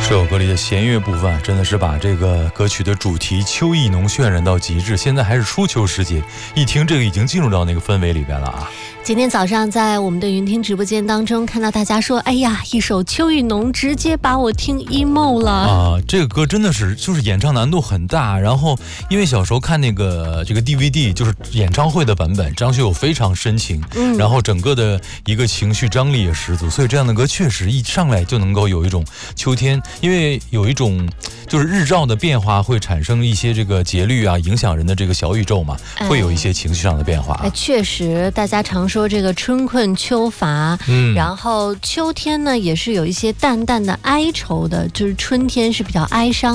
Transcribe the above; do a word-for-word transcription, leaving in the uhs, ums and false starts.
这首歌里的弦乐部分真的是把这个歌曲的主题秋意浓渲染到极致。现在还是初秋时节，一听这个已经进入到那个氛围里边了啊。 今天早上在我们的云听直播间当中看到大家说，哎呀，一首秋意浓直接把我听 emo 了啊！这个歌真的是就是演唱难度很大，然后因为小时候看那个这个 D V D 就是演唱会的版本，张学友非常深情，嗯，然后整个的一个情绪张力也十足，所以这样的歌确实一上来就能够有一种秋天，因为有一种就是日照的变化会产生一些这个节律啊，影响人的这个小宇宙嘛，会有一些情绪上的变化。 哎，确实，大家常说这个春困秋乏，嗯，然后秋天呢也是有一些淡淡的哀愁的，就是春天是比较哀伤。